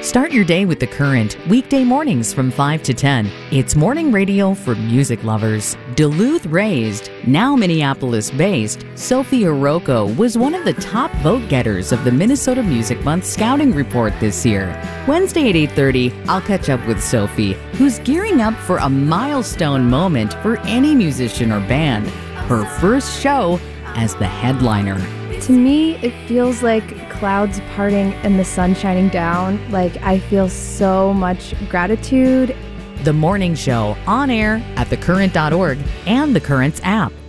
Start your day with The Current, weekday mornings from 5 to 10. It's morning radio for music lovers. Duluth raised, now Minneapolis-based, Sophia Rocco was one of the top vote-getters of the Minnesota Music Month Scouting Report this year. Wednesday at 8:30, I'll catch up with Sophie, who's gearing up for a milestone moment for any musician or band. Her first show as the headliner. To me, it feels like clouds parting and the sun shining down. Like, I feel so much gratitude. The Morning Show, on air at thecurrent.org and The Current's app.